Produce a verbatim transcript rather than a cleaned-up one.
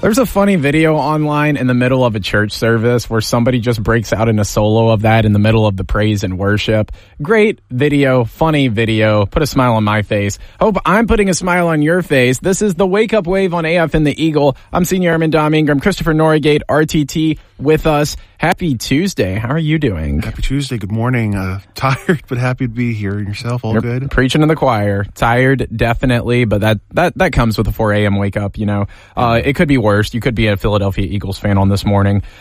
There's a funny video online in the middle of a church service where somebody just breaks out in a solo of that in the middle of the praise and worship. Great video, funny video, put a smile on my face. Hope I'm putting a smile on your face. This is the Wake Up Wave on A F and the Eagle. I'm Senior Airman Dom Ingram, Christopher Norgate, R T T with us. Happy Tuesday. How are you doing? Happy Tuesday. Good morning. Uh, tired, but happy to be here. And yourself, all You're good? Preaching in the choir. Tired, definitely, but that, that, that comes with a four a.m. wake up, you know. Uh, it could be worse. You could be a Philadelphia Eagles fan on this morning.